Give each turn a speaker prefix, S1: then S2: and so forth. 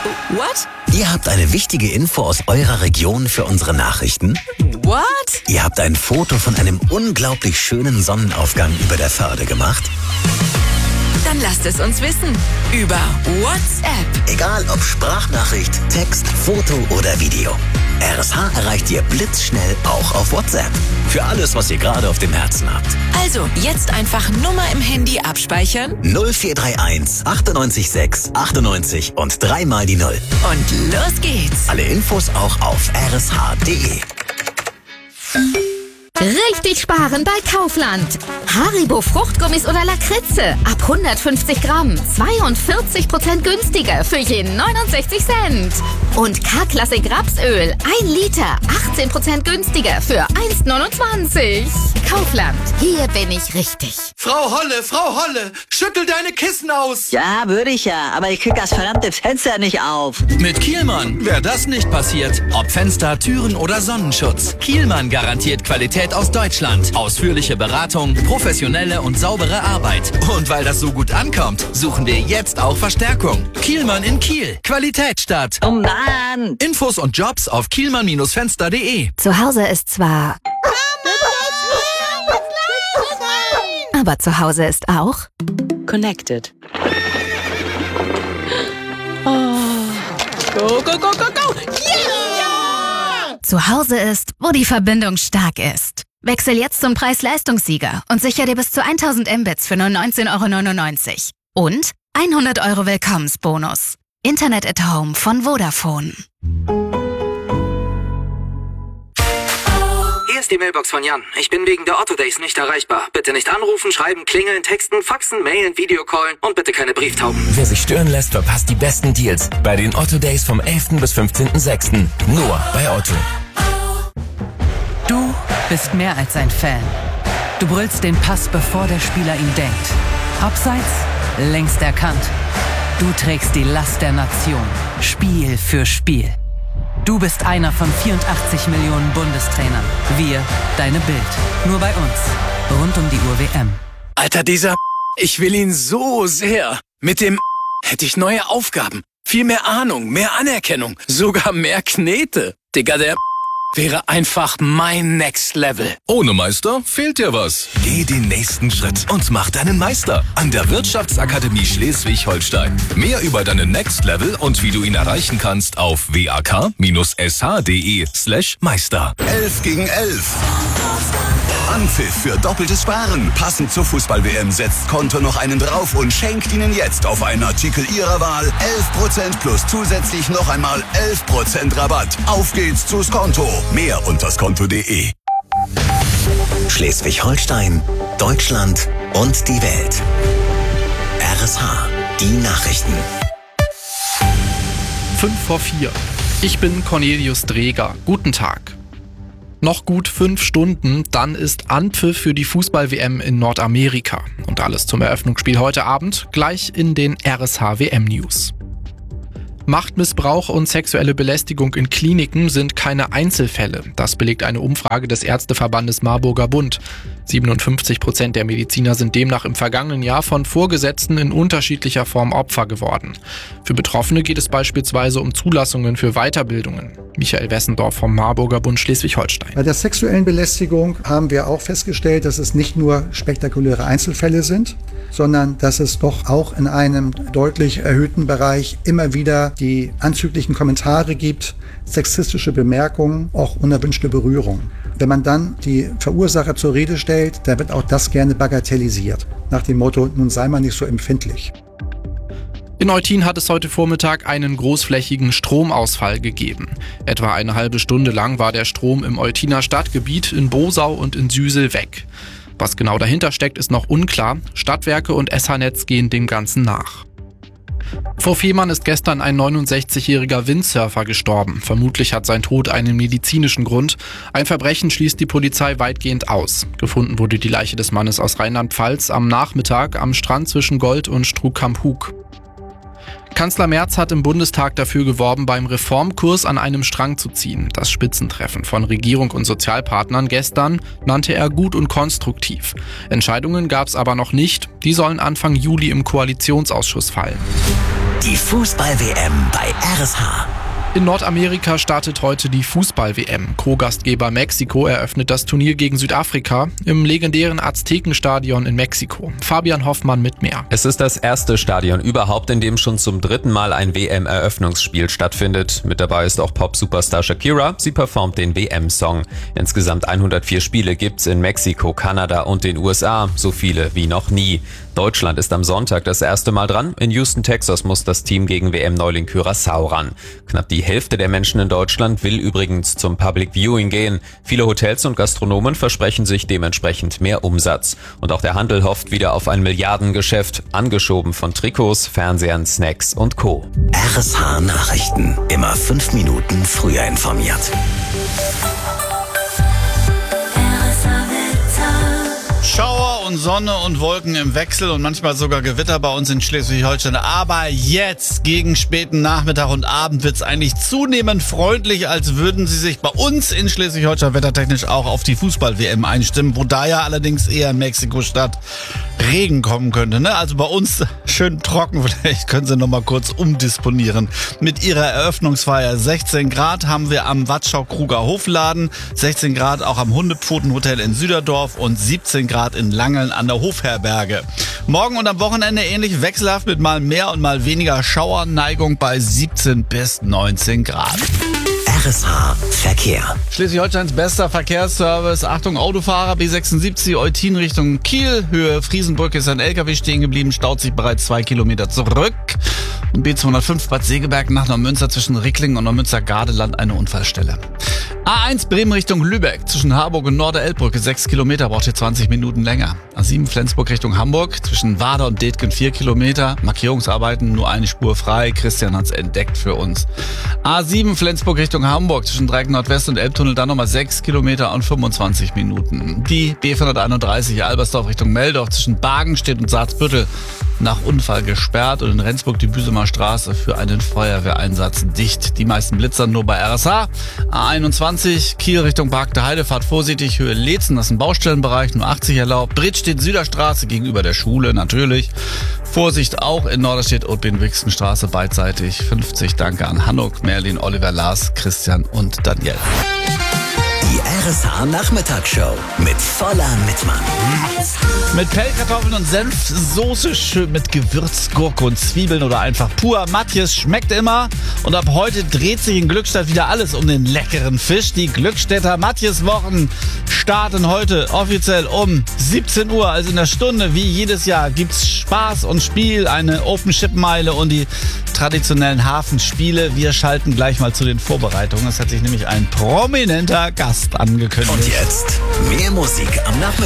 S1: What?
S2: Ihr habt eine wichtige Info aus eurer Region für unsere Nachrichten?
S1: What?
S2: Ihr habt ein Foto von einem unglaublich schönen Sonnenaufgang über der Förde gemacht?
S1: Dann lasst es uns wissen. Über WhatsApp.
S2: Egal ob Sprachnachricht, Text, Foto oder Video. RSH erreicht ihr blitzschnell auch auf WhatsApp. Für alles, was ihr gerade auf dem Herzen habt.
S1: Also, jetzt einfach Nummer im Handy abspeichern.
S2: 0431 98 6 98 und 3 mal die 0.
S1: Und los geht's.
S2: Alle Infos auch auf rsh.de.
S3: Richtig sparen bei Kaufland. Haribo Fruchtgummis oder Lakritze ab 150 Gramm 42% günstiger für je 69 Cent. Und K-Klassik Rapsöl 1 Liter 18% günstiger für 1,29. Kaufland, hier bin ich richtig.
S4: Frau Holle, schüttel deine Kissen aus.
S5: Ja, würde ich ja, aber ich krieg das verdammte Fenster nicht auf.
S6: Mit Kielmann wäre das nicht passiert. Ob Fenster, Türen oder Sonnenschutz. Kielmann garantiert Qualität aus Deutschland. Ausführliche Beratung, professionelle und saubere Arbeit. Und weil das so gut ankommt, suchen wir jetzt auch Verstärkung. Kielmann in Kiel. Qualität statt.
S5: Oh Mann!
S6: Infos und Jobs auf kielmann-fenster.de.
S3: Zu Hause ist zwar... Aber zu Hause ist auch...
S7: Connected. Oh. Go, go, go, go, go! Yeah!
S3: Zu Hause ist, wo die Verbindung stark ist. Wechsel jetzt zum Preis-Leistungssieger und sicher dir bis zu 1000 Mbits für nur 19,99 €. Und 100 € Willkommensbonus. Internet at Home von Vodafone.
S8: Hier ist die Mailbox von Jan. Ich bin wegen der Otto Days nicht erreichbar. Bitte nicht anrufen, schreiben, klingeln, texten, faxen, mailen, Videocallen und bitte keine Brieftauben.
S9: Wer sich stören lässt, verpasst die besten Deals bei den Otto Days vom 11. bis 15.06. Nur bei Otto.
S10: Du bist mehr als ein Fan. Du brüllst den Pass, bevor der Spieler ihn denkt. Abseits, längst erkannt. Du trägst die Last der Nation. Spiel für Spiel. Du bist einer von 84 Millionen Bundestrainern. Wir, deine Bild. Nur bei uns. Rund um die Uhr WM.
S4: Alter, dieser ich will ihn so sehr. Mit dem hätte ich neue Aufgaben. Viel mehr Ahnung, mehr Anerkennung, sogar mehr Knete. Digga, der wäre einfach mein Next Level.
S11: Ohne Meister fehlt dir was. Geh den nächsten Schritt und mach deinen Meister an der Wirtschaftsakademie Schleswig-Holstein. Mehr über deinen Next Level und wie du ihn erreichen kannst auf wak-sh.de/Meister.
S12: 11 gegen 11. Anpfiff für doppeltes Sparen. Passend zur Fußball-WM setzt Konto noch einen drauf und schenkt Ihnen jetzt auf einen Artikel Ihrer Wahl 11% plus zusätzlich noch einmal 11% Rabatt. Auf geht's zu Skonto. Mehr unter skonto.de.
S2: Schleswig-Holstein, Deutschland und die Welt. RSH, die Nachrichten.
S13: 5:04. Ich bin Cornelius Dreger. Guten Tag. Noch gut 5 Stunden, dann ist Anpfiff für die Fußball-WM in Nordamerika. Und alles zum Eröffnungsspiel heute Abend, gleich in den RSH-WM-News. Machtmissbrauch und sexuelle Belästigung in Kliniken sind keine Einzelfälle. Das belegt eine Umfrage des Ärzteverbandes Marburger Bund. 57% der Mediziner sind demnach im vergangenen Jahr von Vorgesetzten in unterschiedlicher Form Opfer geworden. Für Betroffene geht es beispielsweise um Zulassungen für Weiterbildungen. Michael Wessendorf vom Marburger Bund Schleswig-Holstein.
S14: Bei der sexuellen Belästigung haben wir auch festgestellt, dass es nicht nur spektakuläre Einzelfälle sind, sondern dass es doch auch in einem deutlich erhöhten Bereich immer wieder die anzüglichen Kommentare gibt, sexistische Bemerkungen, auch unerwünschte Berührungen. Wenn man dann die Verursacher zur Rede stellt, dann wird auch das gerne bagatellisiert. Nach dem Motto, nun sei man nicht so empfindlich.
S13: In Eutin hat es heute Vormittag einen großflächigen Stromausfall gegeben. Etwa eine halbe Stunde lang war der Strom im Eutiner Stadtgebiet in Bosau und in Süsel weg. Was genau dahinter steckt, ist noch unklar. Stadtwerke und SH-Netz gehen dem Ganzen nach. Vor Fehmarn ist gestern ein 69-jähriger Windsurfer gestorben. Vermutlich hat sein Tod einen medizinischen Grund. Ein Verbrechen schließt die Polizei weitgehend aus. Gefunden wurde die Leiche des Mannes aus Rheinland-Pfalz am Nachmittag am Strand zwischen Gold und Struck-Kamp-Hug. Kanzler Merz hat im Bundestag dafür geworben, beim Reformkurs an einem Strang zu ziehen. Das Spitzentreffen von Regierung und Sozialpartnern gestern nannte er gut und konstruktiv. Entscheidungen gab es aber noch nicht. Die sollen Anfang Juli im Koalitionsausschuss fallen.
S2: Die Fußball-WM bei RSH.
S13: In Nordamerika startet heute die Fußball-WM. Co-Gastgeber Mexiko eröffnet das Turnier gegen Südafrika im legendären Aztekenstadion in Mexiko. Fabian Hoffmann mit mehr.
S15: Es ist das erste Stadion überhaupt, in dem schon zum 3. Mal ein WM-Eröffnungsspiel stattfindet. Mit dabei ist auch Pop-Superstar Shakira. Sie performt den WM-Song. Insgesamt 104 Spiele gibt's in Mexiko, Kanada und den USA. So viele wie noch nie. Deutschland ist am Sonntag das erste Mal dran. In Houston, Texas muss das Team gegen WM-Neuling Curaçao ran. Knapp die Hälfte der Menschen in Deutschland will übrigens zum Public Viewing gehen. Viele Hotels und Gastronomen versprechen sich dementsprechend mehr Umsatz. Und auch der Handel hofft wieder auf ein Milliardengeschäft, angeschoben von Trikots, Fernsehern, Snacks und Co.
S2: RSH Nachrichten. Immer 5 Minuten früher informiert.
S16: Schauer und Sonne und Wolken im Wechsel und manchmal sogar Gewitter bei uns in Schleswig-Holstein. Aber jetzt, gegen späten Nachmittag und Abend, wird's eigentlich zunehmend freundlich, als würden sie sich bei uns in Schleswig-Holstein wettertechnisch auch auf die Fußball-WM einstimmen, wo da ja allerdings eher in Mexiko-Stadt Regen kommen könnte. Ne? Also bei uns schön trocken, vielleicht können sie nochmal kurz umdisponieren. Mit ihrer Eröffnungsfeier 16 Grad haben wir am Watschau-Kruger Hofladen, 16 Grad auch am Hundepfotenhotel in Süderdorf und 17 Grad in Langeln an der Hofherberge. Morgen und am Wochenende ähnlich wechselhaft mit mal mehr und mal weniger Schauerneigung bei 17 bis 19 Grad.
S2: RSH Verkehr.
S16: Schleswig-Holsteins bester Verkehrsservice. Achtung, Autofahrer, B76 Eutin Richtung Kiel. Höhe Friesenbrücke ist ein LKW stehen geblieben, staut sich bereits 2 Kilometer zurück. Und B205 Bad Segeberg nach Neumünster zwischen Ricklingen und Neumünster-Gardeland eine Unfallstelle. A1 Bremen Richtung Lübeck zwischen Harburg und Norder-Elbbrücke 6 Kilometer, braucht hier 20 Minuten länger. A7 Flensburg Richtung Hamburg zwischen Wader und Detgen 4 Kilometer. Markierungsarbeiten, nur eine Spur frei. Christian hat's entdeckt für uns. A7 Flensburg Richtung Hamburg zwischen Dreieck Nordwest und Elbtunnel dann nochmal 6 Kilometer und 25 Minuten. Die B431 Albersdorf Richtung Meldorf zwischen Bagenstedt und Salzbüttel nach Unfall gesperrt und in Rendsburg die Büsumer Straße für einen Feuerwehreinsatz dicht. Die meisten Blitzer nur bei RSH. A21 Kiel Richtung Park der Heide, fahrt vorsichtig, Höhe Leetzen, das ist ein Baustellenbereich, nur 80 erlaubt. Bridstedt Süderstraße gegenüber der Schule natürlich. Vorsicht auch in Norderstedt und Benwixenstraße beidseitig. 50 Danke an Hanuk, Merlin, Oliver, Lars, Christian und Daniel.
S2: Die RSH Nachmittagsshow mit voller Mitmann.
S16: Mit Pellkartoffeln und Senfsoße, schön mit Gewürz, Gurke und Zwiebeln oder einfach pur. Matthias schmeckt immer. Und ab heute dreht sich in Glückstadt wieder alles um den leckeren Fisch. Die Glückstädter Matthias-Wochen starten heute offiziell um 17 Uhr. Also in der Stunde, wie jedes Jahr, gibt's Spaß und Spiel, eine Open-Ship-Meile und die traditionellen Hafenspiele. Wir schalten gleich mal zu den Vorbereitungen. Es hat sich nämlich ein prominenter Gast angekündigt.
S2: Und jetzt mehr Musik am Nachmittag.